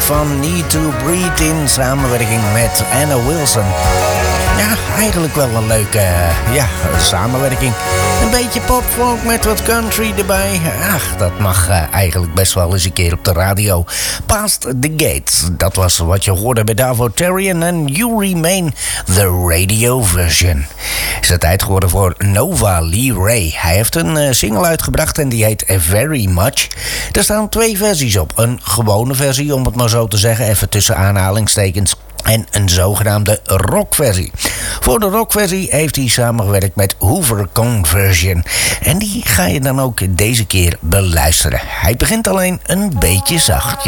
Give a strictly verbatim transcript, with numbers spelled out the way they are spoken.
van Need to Breathe in samenwerking met Anna Wilson. Ja, eigenlijk wel een leuke uh, ja, samenwerking. Een beetje popfunk met wat country erbij. Ach, dat mag uh, eigenlijk best wel eens een keer op de radio. Past the Gates. Dat was wat je hoorde bij Davo Terrian en You Remain, the radio version. Is het tijd geworden voor Nova Lee Ray. Hij heeft een uh, single uitgebracht en die heet Very Much. Er staan twee versies op. Een gewone versie, om het maar zo te zeggen, even tussen aanhalingstekens. En een zogenaamde rockversie. Voor de rockversie heeft hij samengewerkt met Hoover Conversion. En die ga je dan ook deze keer beluisteren. Hij begint alleen een beetje zachtjes.